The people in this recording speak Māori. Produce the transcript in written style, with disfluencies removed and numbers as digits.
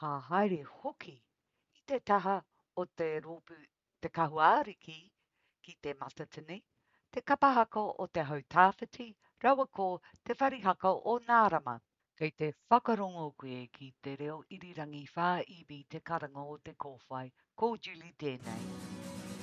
Ka haere hoki I te taha o te rōpu te kahuariki ki te matatini, te kapahako o te hautāwhiti, rawa ko te wharihaka o Nārama. Kei te whakarongo koe ki te reo irirangi whā iwi te karanga o te kōwhai, ko Julie tēnei.